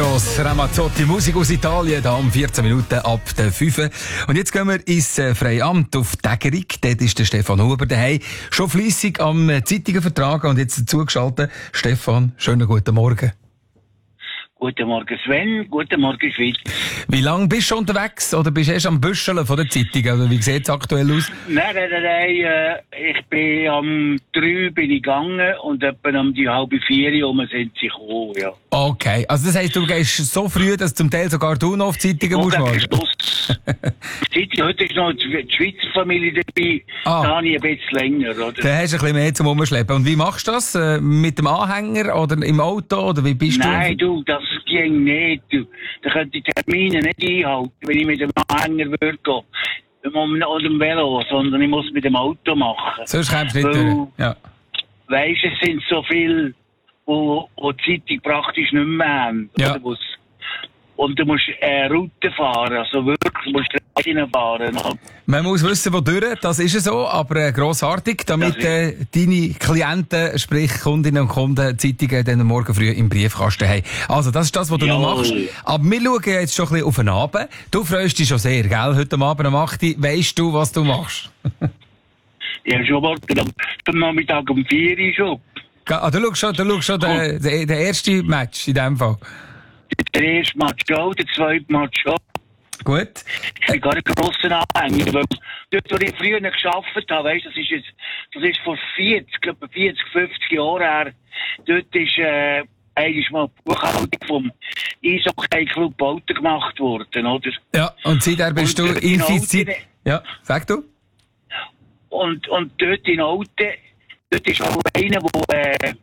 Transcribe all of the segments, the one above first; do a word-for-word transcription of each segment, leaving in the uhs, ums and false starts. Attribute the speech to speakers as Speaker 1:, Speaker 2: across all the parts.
Speaker 1: Eros Ramazzotti, Musik aus Italien, da um vierzehn Minuten ab der fünf. Und jetzt gehen wir ins äh, Freiamt auf Tägerig. Dort ist der Stefan Huber daheim. Schon fleissig am äh, Zeitungen vertragen und jetzt zugeschaltet. Stefan, schönen guten Morgen.
Speaker 2: Guten Morgen Sven, guten Morgen Schweiz.
Speaker 1: Wie lange bist du schon unterwegs? Oder bist du erst am Büscheln von der Zeitung? Oder wie sieht es aktuell aus?
Speaker 2: Nein, nein, nein, nein äh, ich bin am drei bin ich gegangen und etwa um die halbe vier um sind sie gekommen, ja.
Speaker 1: Okay, also das heisst, du gehst so früh, dass zum Teil sogar du noch auf die Zeitungen musst warten?
Speaker 2: Zeitung, heute ist noch die Schweizer Familie dabei,
Speaker 1: ah.
Speaker 2: Da habe ich ein bisschen länger, oder?
Speaker 1: Dann hast du ein bisschen mehr zum Umschleppen. Und wie machst du das? Äh, mit dem Anhänger oder im Auto? Oder wie bist
Speaker 2: Nein,
Speaker 1: du?
Speaker 2: du, das ging nicht, du. Da könnte ich die Termine nicht einhalten, wenn ich mit dem Anhänger würde gehen. Oder dem Velo, sondern ich muss mit dem Auto machen.
Speaker 1: Sonst kommst du nicht durch. Ja.
Speaker 2: Weisst, es sind so viele, wo, wo die Zeitung praktisch nicht mehr haben.
Speaker 1: Ja.
Speaker 2: Oder? Und du musst äh, Route fahren, also wirklich, du musst reinfahren.
Speaker 1: Man muss wissen, wo durch, das ist es so, aber äh, grossartig, damit äh, deine Klienten, sprich Kundinnen und Kunden, Zeitungen dann morgen früh im Briefkasten haben. Also das ist das, was du
Speaker 2: Jawohl.
Speaker 1: noch machst. Aber wir schauen jetzt schon ein bisschen auf den Abend. Du freust dich schon sehr, gell? Heute Abend um acht Uhr. Weisst du, was du machst?
Speaker 2: Ja, schon morgen am Nachmittag um vier Uhr schon.
Speaker 1: Ah, du schaust schon, du schaust schon den, den, den ersten Match in dem Fall.
Speaker 2: Der erste Match auch, der zweite Match auch.
Speaker 1: Gut.
Speaker 2: Ich bin gar nicht grosser Anhänger, weil dort, wo ich früher gearbeitet habe, weißt, das ist jetzt, das ist vor vierzig, etwa vierzig, fünfzig Jahren her, dort ist, äh, eigentlich mal die Buchhaltung vom Eishockey-Club Bauten gemacht worden, oder?
Speaker 1: Ja, und seitdem bist du infiziert. Ja, sag du.
Speaker 2: Und, und dort in Alten, dort ist auch einer, der, äh,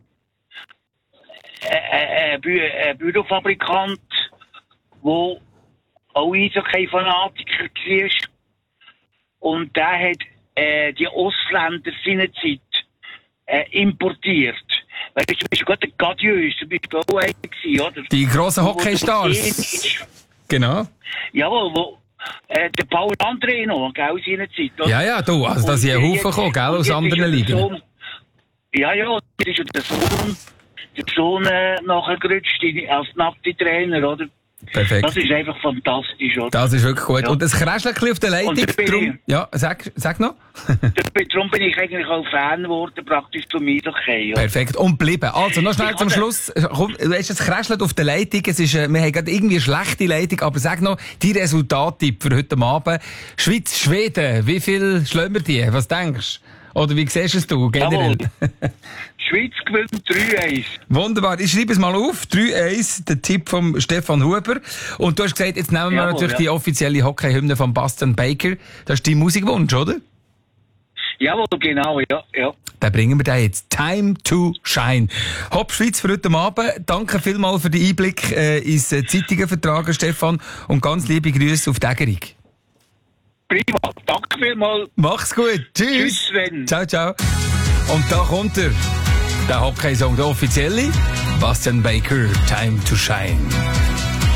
Speaker 2: ein Bü äh, Bürofabrikant, der auch Eishockey-Fanatiker war. Und der hat äh, die Ausländer seinerzeit äh, importiert. Weißt du, du bist gerade ein Gadieu, du bist auch einer gewesen, oder?
Speaker 1: Die grossen Hockeystars. Genau.
Speaker 2: Jawohl, wo äh, der Paul André noch, gell, seinerzeit. Oder?
Speaker 1: Ja, ja, du, also da sind ein Haufen gekommen, gell, aus anderen Ligen.
Speaker 2: Sohn, ja, ja, das ist ja der Sohn. Der Sohn äh, nachgerutscht als Nazi-Trainer, oder?
Speaker 1: Perfekt.
Speaker 2: Das ist einfach fantastisch, oder?
Speaker 1: Das ist wirklich gut.
Speaker 2: Ja.
Speaker 1: Und das Kräschchen auf der Leitung, drum, ja, sag, sag noch.
Speaker 2: Darum bin ich eigentlich auch Fan geworden, praktisch zum Eishockey.
Speaker 1: Perfekt. Und bleiben. Also, noch schnell zum Schluss. Komm, du hast das Kräschchen auf der Leitung. Es ist, äh, wir haben gerade irgendwie eine schlechte Leitung, aber sag noch, die Resultattipp für heute Abend. Schweiz, Schweden, wie viel schlagen wir die? Was denkst du? Oder wie siehst du es du, generell?
Speaker 2: Schweiz gewinnt drei eins.
Speaker 1: Wunderbar. Ich schreibe es mal auf. drei eins, der Tipp von Stefan Huber. Und du hast gesagt, jetzt nehmen wir
Speaker 2: Jawohl,
Speaker 1: natürlich
Speaker 2: ja.
Speaker 1: die offizielle Hockey-Hymne von Bastian Baker. Das ist dein Musikwunsch, oder?
Speaker 2: Jawohl, genau, ja, ja.
Speaker 1: Dann bringen wir da jetzt Time to Shine. Hopp Schweiz für heute Abend. Danke vielmals für den Einblick äh, ins äh, Zeitungen-Vertragen, Stefan. Und ganz liebe Grüße auf Tägerig.
Speaker 2: Prima, danke vielmals.
Speaker 1: Mach's gut. Tschüss.
Speaker 2: Tschüss, Sven.
Speaker 1: Ciao, ciao. Und da kommt er. Der Hockey-Song, der offizielle. Bastian Baker, Time to Shine.